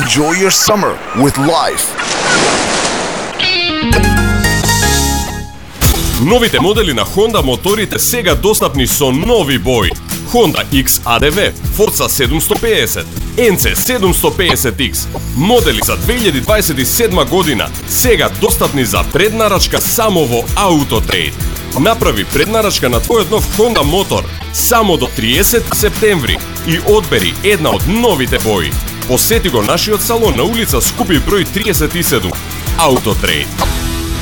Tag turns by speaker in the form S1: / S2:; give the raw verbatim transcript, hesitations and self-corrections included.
S1: Enjoy your summer with life.
S2: Новите модели на Honda моторите сега достапни со нови бои. Honda X A D V, Forza седумсто педесет, N C седумсто педесет X. Модели за две илјади дваесет и седма година, сега достапни за преднарачка само во Autotrade. Направи преднарачка на твојот нов Honda мотор само до триесети септември и одбери една од новите бои. Посети го нашиот салон на улица Скупи број триесет и седум. Autotrade.